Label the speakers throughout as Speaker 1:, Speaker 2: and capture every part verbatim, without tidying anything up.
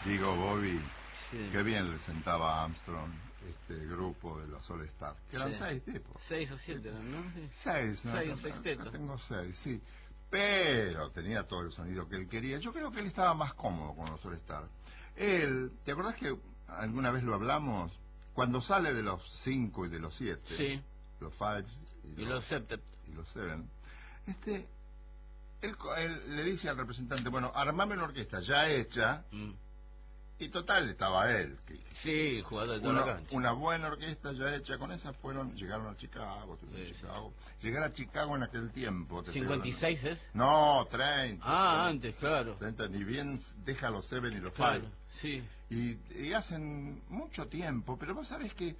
Speaker 1: Digo, Bobby,
Speaker 2: Sí.
Speaker 1: qué bien le sentaba a Armstrong este grupo de los All Stars, que eran
Speaker 2: Sí.
Speaker 1: seis tipos.
Speaker 2: Seis o siete eran, ¿no? Sí.
Speaker 1: Seis, ¿no?
Speaker 2: Seis, un
Speaker 1: Acá-
Speaker 2: sexteto.
Speaker 1: acá tengo seis, sí. Pero tenía todo el sonido que él quería. Yo creo que él estaba más cómodo con los All Stars. Él, ¿te acordás que alguna vez lo hablamos? Cuando sale de los cinco y de los siete,
Speaker 2: Sí.
Speaker 1: los Fives y,
Speaker 2: Y
Speaker 1: los,
Speaker 2: los septet.
Speaker 1: y los Seven, este, él, co- él le dice al representante, bueno, armame una orquesta ya hecha,
Speaker 2: Mm.
Speaker 1: y total estaba él. Que,
Speaker 2: Sí, jugador de toda
Speaker 1: una,
Speaker 2: la cancha.
Speaker 1: una buena orquesta ya hecha, con esa fueron, llegaron a Chicago, estuvieron en
Speaker 2: Sí, sí.
Speaker 1: Chicago. Llegar a Chicago en aquel tiempo. te estoy
Speaker 2: ¿cincuenta y seis es?
Speaker 1: hablando. No, treinta.
Speaker 2: Ah,
Speaker 1: treinta,
Speaker 2: antes, claro.
Speaker 1: treinta, ni bien deja los Seven y los
Speaker 2: Claro,
Speaker 1: Five.
Speaker 2: sí.
Speaker 1: Y, y hacen mucho tiempo, pero vos sabés que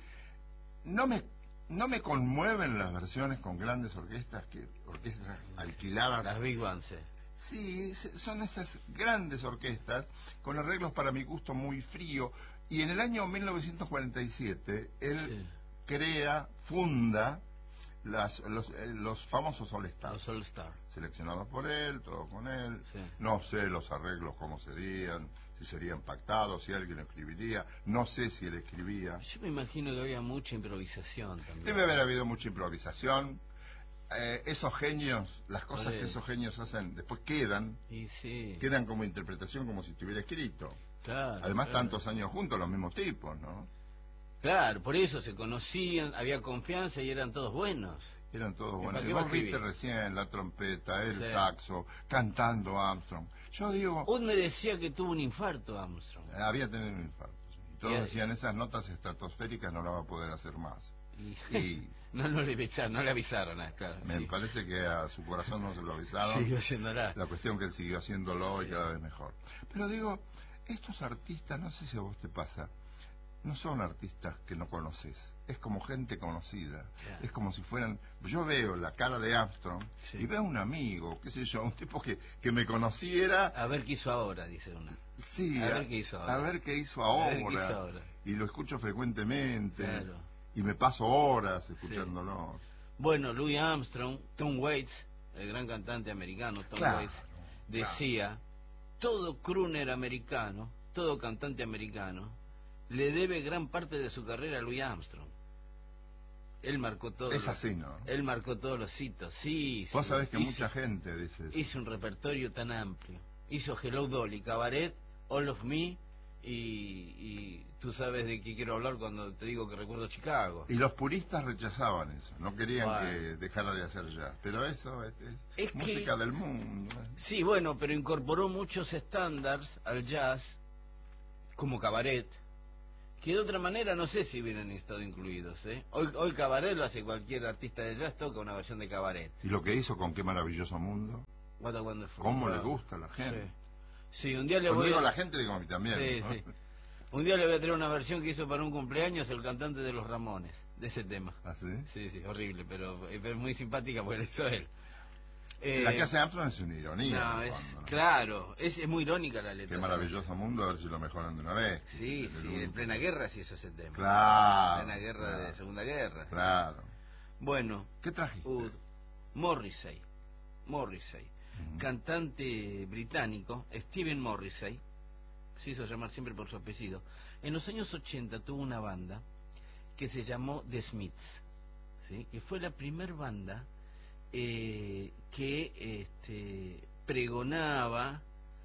Speaker 1: no me no me conmueven las versiones con grandes orquestas, que orquestas alquiladas.
Speaker 2: Las Big Bands. eh.
Speaker 1: Sí, se- son esas grandes orquestas con arreglos para mi gusto muy frío. Y en el año mil novecientos cuarenta y siete él
Speaker 2: Sí.
Speaker 1: crea, funda las, los, eh, los famosos All Stars,
Speaker 2: Los All Star.
Speaker 1: seleccionados por él, todo con él.
Speaker 2: Sí.
Speaker 1: No sé los arreglos cómo serían, si serían pactados, si alguien escribiría, no sé si él escribía.
Speaker 2: Yo me imagino que había mucha improvisación también.
Speaker 1: Debe haber habido mucha improvisación. Eh, esos genios, las cosas
Speaker 2: Por
Speaker 1: que
Speaker 2: eso.
Speaker 1: esos genios hacen, después quedan,
Speaker 2: Y sí.
Speaker 1: quedan como interpretación, como si estuviera escrito.
Speaker 2: Claro.
Speaker 1: Además,
Speaker 2: claro.
Speaker 1: tantos años juntos, los mismos tipos, ¿no?
Speaker 2: Claro, por eso se conocían, había confianza y eran todos buenos.
Speaker 1: Eran todos
Speaker 2: ¿Y
Speaker 1: buenos.
Speaker 2: para
Speaker 1: Y
Speaker 2: qué va a
Speaker 1: vos viste
Speaker 2: escribir?
Speaker 1: recién la trompeta, el
Speaker 2: Sí.
Speaker 1: saxo, cantando Armstrong. Yo digo,
Speaker 2: Ud me decía que tuvo un infarto, Armstrong.
Speaker 1: había tenido un infarto. Sí. Y todos
Speaker 2: Y-
Speaker 1: decían, esas notas estratosféricas no las va a poder hacer más.
Speaker 2: Y,
Speaker 1: Y
Speaker 2: no, no, le avisaron, no le avisaron, ah, claro.
Speaker 1: me
Speaker 2: sí.
Speaker 1: parece que a su corazón no se lo avisaron.
Speaker 2: Siguió haciéndola.
Speaker 1: La cuestión que él siguió haciéndolo y
Speaker 2: Sí.
Speaker 1: cada vez mejor. Pero digo, estos artistas, no sé si a vos te pasa, no son artistas que no conoces, es como gente conocida,
Speaker 2: Claro.
Speaker 1: es como si fueran, yo veo la cara de Armstrong
Speaker 2: Sí.
Speaker 1: y veo un amigo, qué sé yo, un tipo que, que me conociera,
Speaker 2: A ver qué hizo ahora, dice una.
Speaker 1: sí,
Speaker 2: a ver qué hizo ahora.
Speaker 1: a ver qué hizo
Speaker 2: A
Speaker 1: ahora,
Speaker 2: ver qué hizo ahora.
Speaker 1: y lo escucho frecuentemente,
Speaker 2: Claro.
Speaker 1: y me paso horas escuchándolo.
Speaker 2: Bueno, Louis Armstrong, Tom Waits, el gran cantante americano, Tom
Speaker 1: Claro,
Speaker 2: Waits, decía, todo crooner americano, todo cantante americano, le debe gran parte de su carrera a Louis Armstrong. Él marcó todo.
Speaker 1: Es así, ¿no?
Speaker 2: Él marcó todos los hitos, sí.
Speaker 1: Vos
Speaker 2: sí.
Speaker 1: sabés que
Speaker 2: hizo,
Speaker 1: mucha gente dice eso.
Speaker 2: hizo un repertorio tan amplio. Hizo Hello Dolly, Cabaret, All of Me, y, y tú sabes de qué quiero hablar cuando te digo que recuerdo Chicago.
Speaker 1: Y los puristas rechazaban eso, no querían
Speaker 2: Bueno.
Speaker 1: que dejara de hacer jazz. Pero eso es, es
Speaker 2: Es
Speaker 1: música
Speaker 2: que-
Speaker 1: del mundo.
Speaker 2: Sí, bueno, pero incorporó muchos estándares al jazz, como Cabaret, que de otra manera no sé si hubieran estado incluidos. ¿eh? Hoy, hoy Cabaret lo hace cualquier artista de jazz, toca una versión de Cabaret.
Speaker 1: Y lo que hizo con Qué Maravilloso Mundo,
Speaker 2: What a Wonderful
Speaker 1: cómo le
Speaker 2: World.
Speaker 1: gusta a la gente.
Speaker 2: Sí. Sí, un día le
Speaker 1: Cuando
Speaker 2: voy
Speaker 1: digo
Speaker 2: a...
Speaker 1: la gente, digo a mí también.
Speaker 2: Sí,
Speaker 1: ¿no?
Speaker 2: sí. Un día le voy a traer una versión que hizo para un cumpleaños el cantante de los Ramones, de ese tema.
Speaker 1: ¿Ah, sí?
Speaker 2: Sí, sí, horrible, pero, pero muy simpática porque la hizo él. Eh,
Speaker 1: La que hace Armstrong es una ironía.
Speaker 2: no,
Speaker 1: en el
Speaker 2: es,
Speaker 1: fondo, ¿no?
Speaker 2: claro, es, es muy irónica la letra.
Speaker 1: Qué maravilloso mundo, a ver si lo mejoran de una vez.
Speaker 2: Sí,
Speaker 1: Es el
Speaker 2: sí,
Speaker 1: único.
Speaker 2: en plena guerra sí hizo ese tema.
Speaker 1: Claro.
Speaker 2: En plena guerra
Speaker 1: claro,
Speaker 2: de Segunda Guerra.
Speaker 1: Claro.
Speaker 2: Bueno,
Speaker 1: ¿Qué trajiste?
Speaker 2: Ud, Morrissey, Morrissey,
Speaker 1: Ujú.
Speaker 2: cantante británico, Stephen Morrissey, se hizo llamar siempre por su apellido. En los años ochenta tuvo una banda que se llamó The Smiths, ¿sí? Que fue la primer banda eh, que este, pregonaba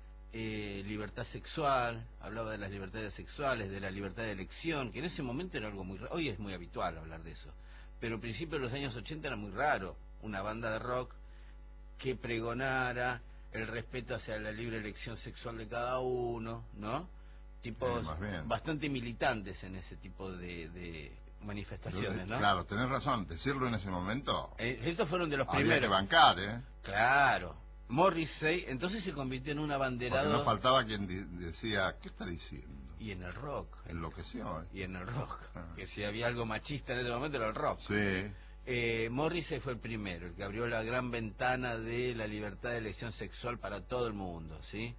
Speaker 2: eh, libertad sexual, hablaba de las libertades sexuales, de la libertad de elección, que en ese momento era algo muy raro. Hoy es muy habitual hablar de eso, pero a principios de los años ochenta era muy raro una banda de rock que pregonara el respeto hacia la libre elección sexual de cada uno, ¿no? Tipos
Speaker 1: Eh, más bien.
Speaker 2: bastante militantes en ese tipo de, de manifestaciones, ¿no?
Speaker 1: Claro, tenés razón, decirlo en ese momento.
Speaker 2: Eh, estos fueron de los
Speaker 1: Había
Speaker 2: primeros.
Speaker 1: que bancar, ¿eh?
Speaker 2: Claro. Morrissey, entonces se convirtió en un
Speaker 1: Porque
Speaker 2: abanderado.
Speaker 1: no faltaba quien di- decía, ¿qué está diciendo?
Speaker 2: Y en el rock.
Speaker 1: Enloqueció, ¿eh?
Speaker 2: Y en el rock.
Speaker 1: Ah.
Speaker 2: Que si había algo machista en ese momento era el rock.
Speaker 1: Sí.
Speaker 2: Eh, Morrissey fue el primero, el que abrió la gran ventana de la libertad de elección sexual para todo el mundo, ¿sí?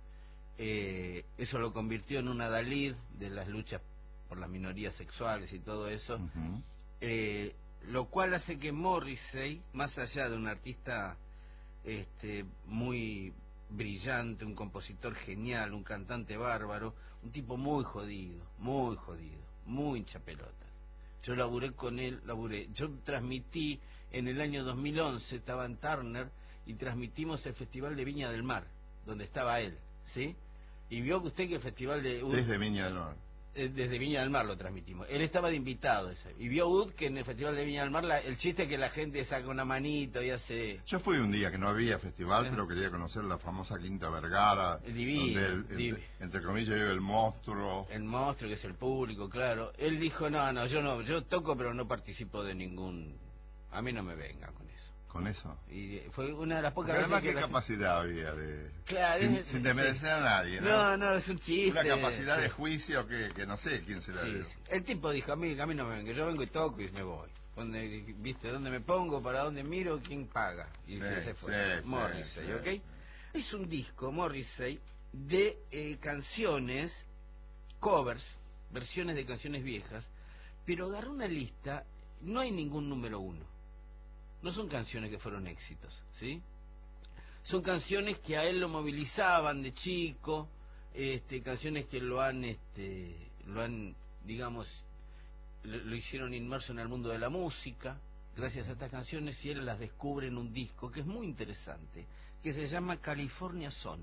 Speaker 2: Eh, eso lo convirtió en un adalid de las luchas por las minorías sexuales y todo eso,
Speaker 1: Ujú.
Speaker 2: eh, lo cual hace que Morrissey, más allá de un artista este, muy brillante, un compositor genial, un cantante bárbaro, un tipo muy jodido, muy jodido, muy hincha pelota. Yo laburé con él, laburé. Yo transmití en el año dos mil once, estaba en Turner, y transmitimos el Festival de Viña del Mar, donde estaba él, ¿sí? Y vio usted que el Festival de...
Speaker 1: Desde Viña del Mar.
Speaker 2: Desde Viña del Mar lo transmitimos. Él estaba de invitado ese. Y vio Ud que en el Festival de Viña del Mar la, el chiste es que la gente saca una manito y hace...
Speaker 1: Yo fui un día que no había festival,
Speaker 2: eh.
Speaker 1: pero quería conocer la famosa Quinta Vergara,
Speaker 2: Divino,
Speaker 1: donde el,
Speaker 2: div...
Speaker 1: entre, entre comillas vive el monstruo.
Speaker 2: El monstruo que es el público, claro. Él dijo, no, no, yo no, yo toco pero no participo de ningún... A mí no me vengan con eso.
Speaker 1: ¿Con eso?
Speaker 2: Y fue una de las pocas
Speaker 1: Porque
Speaker 2: veces
Speaker 1: además,
Speaker 2: que
Speaker 1: ¿qué
Speaker 2: la...
Speaker 1: capacidad había de...?
Speaker 2: Claro,
Speaker 1: sin,
Speaker 2: es,
Speaker 1: sin desmerecer sí. a nadie, ¿no?
Speaker 2: No, no, es un chiste.
Speaker 1: Una capacidad
Speaker 2: sí.
Speaker 1: de juicio que, que no sé quién se la
Speaker 2: sí,
Speaker 1: dio.
Speaker 2: Sí. El tipo dijo, a mí, a mí no me venga, yo vengo y toco y me voy. Donde, ¿viste? ¿Dónde me pongo? ¿Para dónde miro? ¿Quién paga? Y
Speaker 1: sí,
Speaker 2: se, se fue.
Speaker 1: Sí,
Speaker 2: Morrissey,
Speaker 1: sí,
Speaker 2: ¿ok?
Speaker 1: sí.
Speaker 2: Es un disco, Morrissey, de eh, canciones, covers, versiones de canciones viejas, pero agarró una lista, no hay ningún número uno. No son canciones que fueron éxitos, ¿sí? Son canciones que a él lo movilizaban de chico, este, canciones que lo han, este, lo han, digamos, lo, lo hicieron inmerso en el mundo de la música, gracias a estas canciones, y él las descubre en un disco que es muy interesante, que se llama California Sun,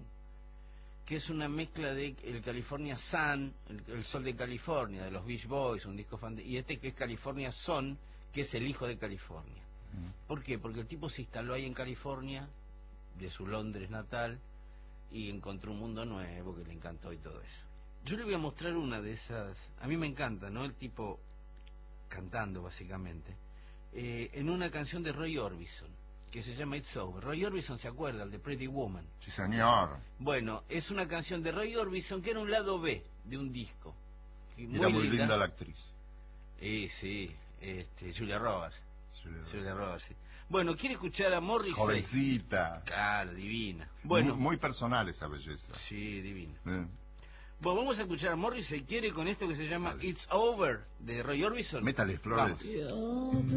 Speaker 2: que es una mezcla de el California Sun, el, el sol de California, de los Beach Boys, un disco fan de, y este que es California Sun, que es el hijo de California. ¿Por qué? Porque el tipo se instaló ahí en California, de su Londres natal, y encontró un mundo nuevo que le encantó y todo eso. Yo le voy a mostrar una de esas, a mí me encanta, ¿no? El tipo cantando básicamente, eh, en una canción de Roy Orbison, que se llama It's Over. Roy Orbison, ¿se acuerda? El de Pretty Woman.
Speaker 1: Sí, señor.
Speaker 2: Bueno, es una canción de Roy Orbison que era un lado B de un disco.
Speaker 1: Muy era muy linda. linda la actriz.
Speaker 2: Eh, sí, este, Julia Roberts.
Speaker 1: Julia,
Speaker 2: Julia Roberts, sí. Bueno, ¿quiere escuchar a Morrissey?
Speaker 1: Jovencita.
Speaker 2: Claro, divina. Bueno,
Speaker 1: muy, muy personal esa belleza.
Speaker 2: Sí, divina.
Speaker 1: Eh.
Speaker 2: Bueno, vamos a escuchar a Morrissey. ¿Quiere con esto que se llama It's Over de Roy Orbison?
Speaker 1: Métale flores.
Speaker 2: Vamos.